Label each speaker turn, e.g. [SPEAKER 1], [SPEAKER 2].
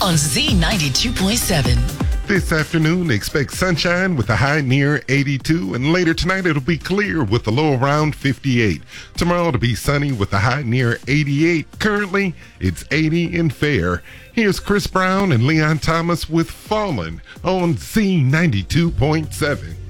[SPEAKER 1] on Z92.7.
[SPEAKER 2] This afternoon, expect sunshine with a high near 82, and later tonight it'll be clear with a low around 58. Tomorrow it'll be sunny with a high near 88. Currently, it's 80 and fair. Here's Chris Brown and Leon Thomas with Fallin' on Z92.7.